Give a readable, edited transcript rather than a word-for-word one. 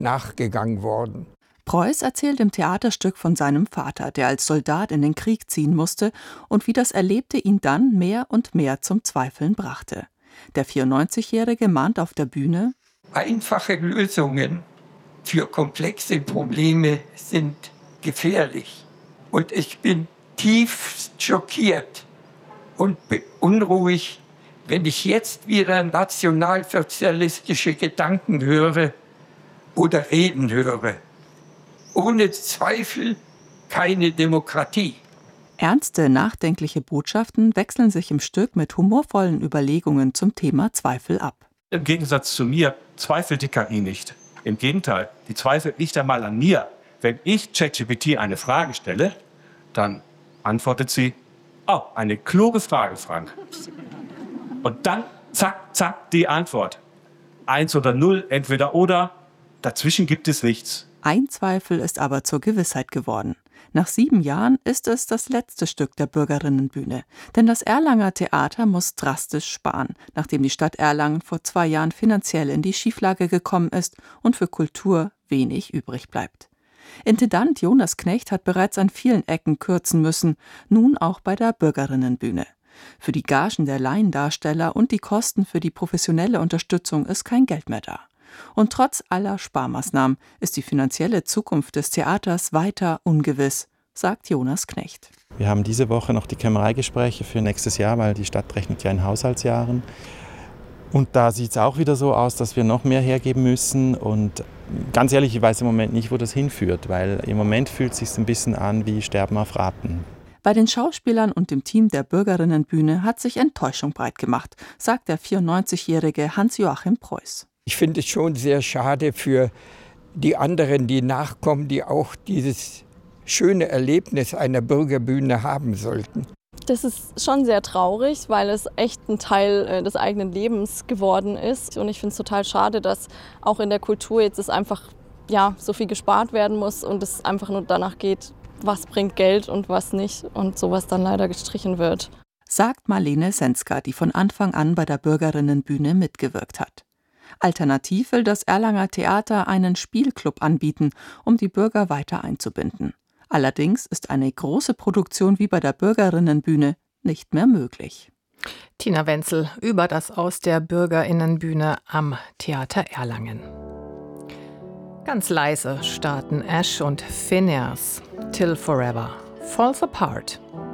nachgegangen worden. Preuß erzählt im Theaterstück von seinem Vater, der als Soldat in den Krieg ziehen musste und wie das Erlebte ihn dann mehr und mehr zum Zweifeln brachte. Der 94-Jährige mahnt auf der Bühne: Einfache Lösungen für komplexe Probleme sind gefährlich. Und ich bin tief schockiert und beunruhigt, wenn ich jetzt wieder nationalsozialistische Gedanken höre oder Reden höre. Ohne Zweifel keine Demokratie. Ernste, nachdenkliche Botschaften wechseln sich im Stück mit humorvollen Überlegungen zum Thema Zweifel ab. Im Gegensatz zu mir zweifelt die KI nicht. Im Gegenteil, die zweifelt nicht einmal an mir. Wenn ich ChatGPT eine Frage stelle, dann antwortet sie: Oh, eine kluge Frage, Frank. Und dann zack, zack, die Antwort. 1 oder 0, entweder oder, dazwischen gibt es nichts. Ein Zweifel ist aber zur Gewissheit geworden. Nach 7 Jahren ist es das letzte Stück der Bürgerinnenbühne. Denn das Erlanger Theater muss drastisch sparen, nachdem die Stadt Erlangen vor 2 Jahren finanziell in die Schieflage gekommen ist und für Kultur wenig übrig bleibt. Intendant Jonas Knecht hat bereits an vielen Ecken kürzen müssen, nun auch bei der Bürgerinnenbühne. Für die Gagen der Laiendarsteller und die Kosten für die professionelle Unterstützung ist kein Geld mehr da. Und trotz aller Sparmaßnahmen ist die finanzielle Zukunft des Theaters weiter ungewiss, sagt Jonas Knecht. Wir haben diese Woche noch die Kämmereigespräche für nächstes Jahr, weil die Stadt rechnet ja in Haushaltsjahren. Und da sieht es auch wieder so aus, dass wir noch mehr hergeben müssen. Und ganz ehrlich, ich weiß im Moment nicht, wo das hinführt, weil im Moment fühlt es sich ein bisschen an wie Sterben auf Raten. Bei den Schauspielern und dem Team der Bürgerinnenbühne hat sich Enttäuschung breit gemacht, sagt der 94-jährige Hans-Joachim Preuß. Ich finde es schon sehr schade für die anderen, die nachkommen, die auch dieses schöne Erlebnis einer Bürgerbühne haben sollten. Das ist schon sehr traurig, weil es echt ein Teil des eigenen Lebens geworden ist. Und ich finde es total schade, dass auch in der Kultur jetzt einfach so viel gespart werden muss und es einfach nur danach geht, was bringt Geld und was nicht und sowas dann leider gestrichen wird. Sagt Marlene Senzka, die von Anfang an bei der Bürgerinnenbühne mitgewirkt hat. Alternativ will das Erlanger Theater einen Spielclub anbieten, um die Bürger weiter einzubinden. Allerdings ist eine große Produktion wie bei der Bürgerinnenbühne nicht mehr möglich. Tina Wenzel über das Aus der Bürgerinnenbühne am Theater Erlangen. Ganz leise starten Ash und Phineas. Till Forever Falls Apart.